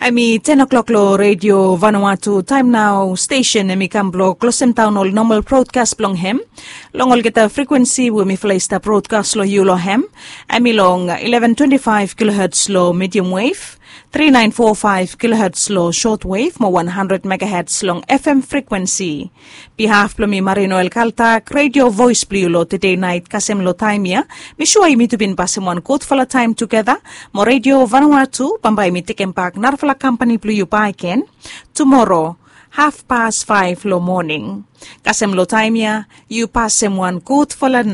Ami 10 o'clock lo Radio Vanuatu time now station emi kamblo Closem Town ol normal broadcast blong hem longol kita frequency we mi flaista broadcast lo yulo hem ami long 1125 kilohertz lo medium wave 3945 kilohertz lo short wave mo 100 megahertz long FM frequency behalf lo mi Marino El Caltac Radio Voice Blue lo today night kasem lo time ya mi shuai mi tubin pasemon good for a time together mo Radio Vanuatu pambay mi tikempak narfala company blue you ken tomorrow 5:30 lo morning kasem lo time ya you pasem one good for a